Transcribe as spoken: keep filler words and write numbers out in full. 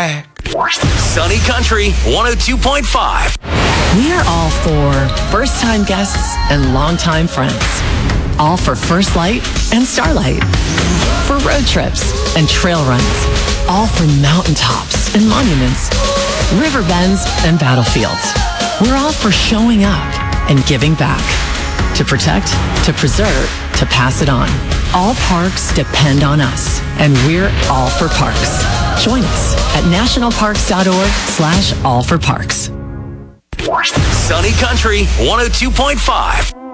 back. Sunny Country one oh two point five. We are all for first-time guests and longtime friends. All for First Light and Starlight. For road trips and trail runs. All for mountaintops and monuments. River bends and battlefields. We're all for showing up and giving back. To protect, to preserve, to pass it on. All parks depend on us, and we're all for parks. Join us at nationalparks.org slash all for parks. Sunny Country one oh two point five.